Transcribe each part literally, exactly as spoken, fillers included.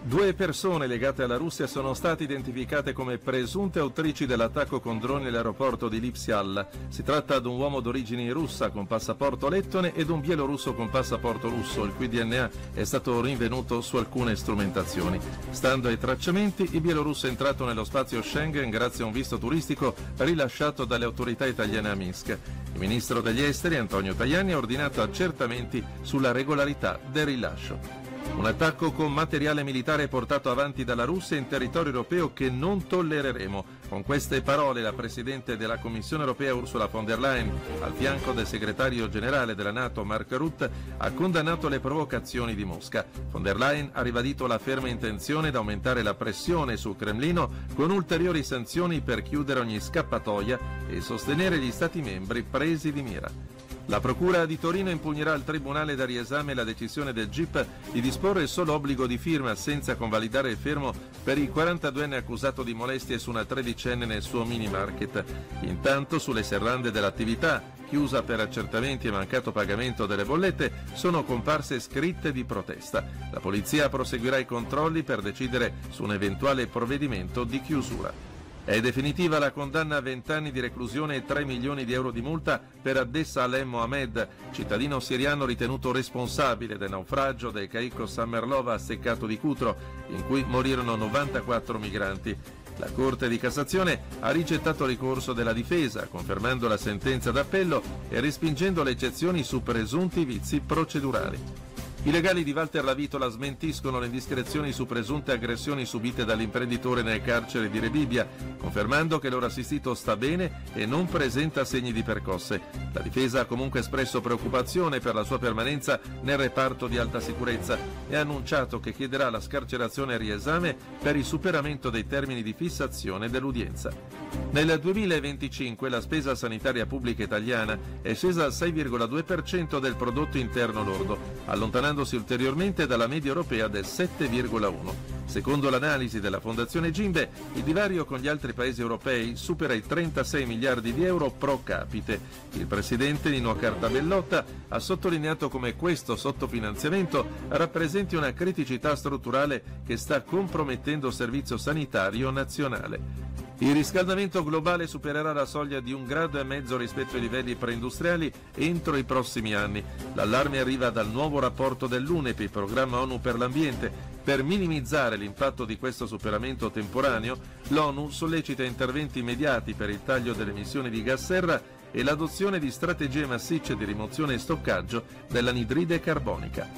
Due persone legate alla Russia sono state identificate come presunte autrici dell'attacco con droni all'aeroporto di Lipsyal. Si tratta di un uomo d'origine russa con passaporto lettone ed un bielorusso con passaporto russo, il cui D N A è stato rinvenuto su alcune strumentazioni. Stando ai tracciamenti, il bielorusso è entrato nello spazio Schengen grazie a un visto turistico rilasciato dalle autorità italiane a Minsk. Il ministro degli esteri, Antonio Tajani, ha ordinato accertamenti sulla regolarità del rilascio. Un attacco con materiale militare portato avanti dalla Russia in territorio europeo che non tollereremo. Con queste parole la Presidente della Commissione europea Ursula von der Leyen, al fianco del segretario generale della NATO Mark Rutte, ha condannato le provocazioni di Mosca. Von der Leyen ha ribadito la ferma intenzione di aumentare la pressione sul Cremlino con ulteriori sanzioni per chiudere ogni scappatoia e sostenere gli Stati membri presi di mira. La Procura di Torino impugnerà al Tribunale da riesame la decisione del G I P di disporre il solo obbligo di firma senza convalidare il fermo per il quarantaduenne accusato di molestie su una tredicenne nel suo mini market. Intanto, sulle serrande dell'attività, chiusa per accertamenti e mancato pagamento delle bollette, sono comparse scritte di protesta. La polizia proseguirà i controlli per decidere su un eventuale provvedimento di chiusura. È definitiva la condanna a vent'anni di reclusione e tre milioni di euro di multa per Adessa Alem Mohamed, cittadino siriano ritenuto responsabile del naufragio del caicco Sammerlova a Steccato di Cutro, in cui morirono novantaquattro migranti. La Corte di Cassazione ha rigettato il ricorso della difesa, confermando la sentenza d'appello e respingendo le eccezioni su presunti vizi procedurali. I legali di Walter Lavitola smentiscono le indiscrezioni su presunte aggressioni subite dall'imprenditore nel carcere di Rebibbia, confermando che l'ora assistito sta bene e non presenta segni di percosse. La difesa ha comunque espresso preoccupazione per la sua permanenza nel reparto di alta sicurezza e ha annunciato che chiederà la scarcerazione a riesame per il superamento dei termini di fissazione dell'udienza. Nel duemilaventicinque la spesa sanitaria pubblica italiana è scesa al sei virgola due per cento del prodotto interno lordo, allontanandosi ulteriormente dalla media europea del sette virgola uno. Secondo l'analisi della Fondazione Gimbe, il divario con gli altri paesi europei supera i trentasei miliardi di euro pro capite. Il presidente Nino Cartabellotta ha sottolineato come questo sottofinanziamento rappresenti una criticità strutturale che sta compromettendo il servizio sanitario nazionale. Il riscaldamento globale supererà la soglia di un grado e mezzo rispetto ai livelli preindustriali entro i prossimi anni. L'allarme arriva dal nuovo rapporto dell'U N E P, il programma ONU per l'ambiente. Per minimizzare l'impatto di questo superamento temporaneo, l'ONU sollecita interventi immediati per il taglio delle emissioni di gas serra e l'adozione di strategie massicce di rimozione e stoccaggio dell'anidride carbonica.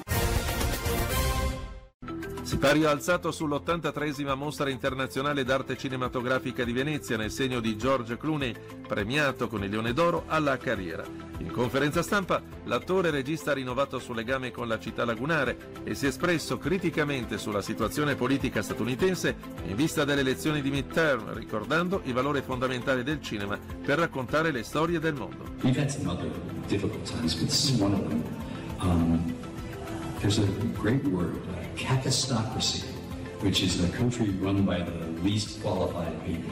Sipario alzato sull'ottantatreesima mostra internazionale d'arte cinematografica di Venezia nel segno di George Clooney, premiato con il Leone d'Oro alla carriera. In conferenza stampa l'attore e regista ha rinnovato il suo legame con la città lagunare e si è espresso criticamente sulla situazione politica statunitense in vista delle elezioni di midterm, ricordando i valori fondamentali del cinema per raccontare le storie del mondo. We've had some other difficult times, but this is one of them. Um... There's a great word, uh, catastocracy, which is the country run by the least qualified people.